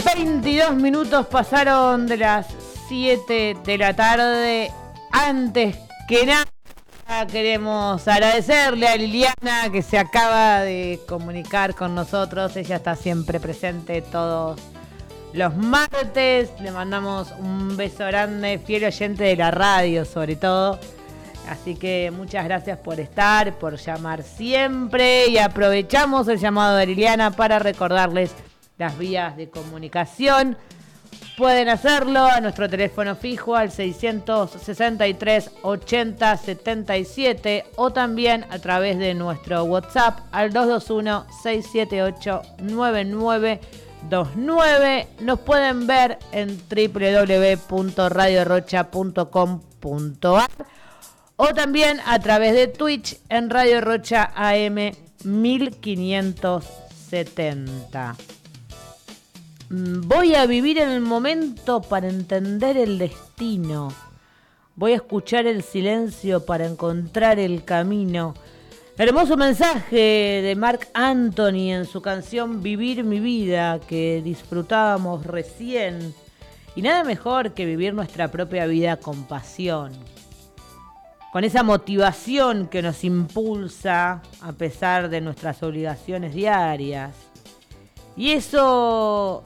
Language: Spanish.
22 minutos pasaron de las 7 de la tarde. Antes que nada, queremos agradecerle a Liliana que se acaba de comunicar con nosotros. Ella está siempre presente todos los martes. Le mandamos un beso grande, fiel oyente de la radio sobre todo. Así que muchas gracias por estar, por llamar siempre. Y aprovechamos el llamado de Liliana para recordarles las vías de comunicación. Pueden hacerlo a nuestro teléfono fijo al 663 80 77 o también a través de nuestro WhatsApp al 221 678 9929. Nos pueden ver en www.radiorocha.com.ar o también a través de Twitch en Radio Rocha AM 1570. Voy a vivir el momento para entender el destino. Voy a escuchar el silencio para encontrar el camino. Hermoso mensaje de Marc Anthony en su canción Vivir mi vida, que disfrutábamos recién. Y nada mejor que vivir nuestra propia vida con pasión. Con esa motivación que nos impulsa a pesar de nuestras obligaciones diarias. Y eso